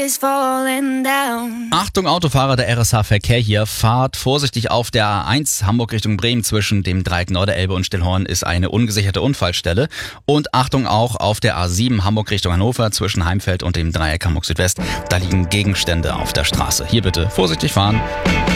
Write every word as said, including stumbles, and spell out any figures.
is falling down. Achtung Autofahrer, der R S H-Verkehr hier. Fahrt vorsichtig auf der A eins Hamburg Richtung Bremen zwischen dem Dreieck Norderelbe und Stillhorn ist eine ungesicherte Unfallstelle. Und Achtung auch auf der A sieben Hamburg Richtung Hannover zwischen Heimfeld und dem Dreieck Hamburg Südwest. Da liegen Gegenstände auf der Straße. Hier bitte vorsichtig fahren.